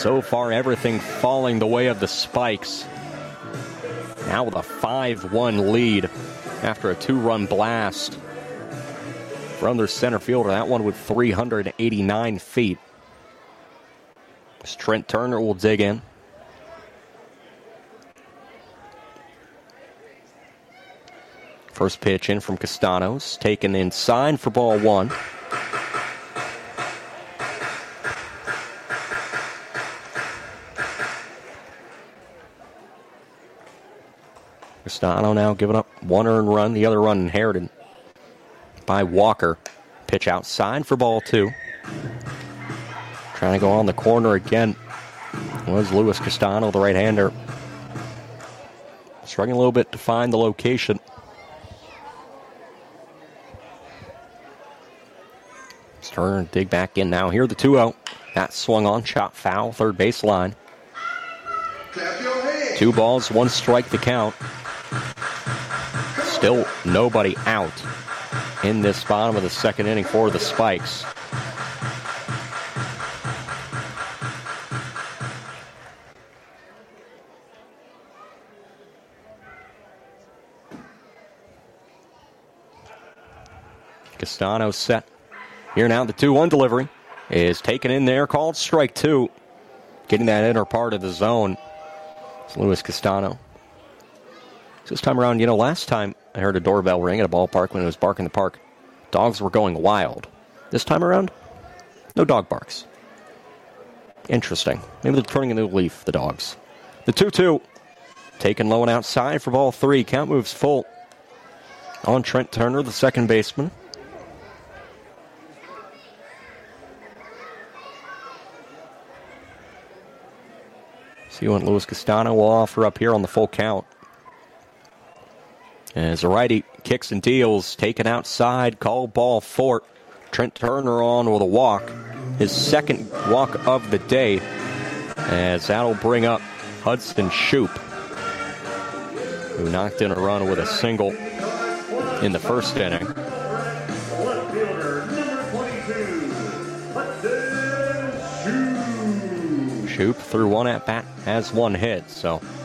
So far, everything falling the way of the Spikes. Now with a 5-1 lead after a 2-run blast from their center fielder. That one with 389 feet. As Trent Turner will dig in. First pitch in from Castanos, taken inside for ball one. Castano now giving up one earned run, the other run inherited by Walker. Pitch outside for ball two. Trying to go on the corner again was Luis Castano, the right-hander. Struggling a little bit to find the location. Turner dig back in now. Here the 2-0. That swung on, shot foul, third base line. 2 balls, 1 strike to count. Still nobody out in this bottom of the second inning for the Spikes. Castano set. Here now, the 2-1 delivery is taken in there, called strike 2. Getting that inner part of the zone. It's Luis Castano. This time around, last time I heard a doorbell ring at a ballpark when it was bark in the park, dogs were going wild. This time around, no dog barks. Interesting. Maybe they're turning a new leaf, the dogs. The 2-2. Taken low and outside for ball 3. Count moves full on Trent Turner, the second baseman. See what Luis Castano will offer up here on the full count. As the righty kicks and deals, taken outside, called ball 4. Trent Turner on with a walk. His second walk of the day. As that'll bring up Hudson Shoup, who knocked in a run with a single in the first inning. Shoup threw one at bat, has 1 hit, so